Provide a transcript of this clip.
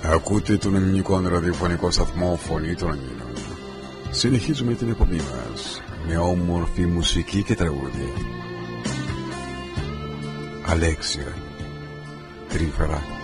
Ακούτε τον ελληνικό ραδιοφωνικό σταθμό Φωνή των Ελλήνων. Συνεχίζουμε την εκπομπή μας με όμορφη μουσική και τραγούδια. Αλέξια Τρύφερα.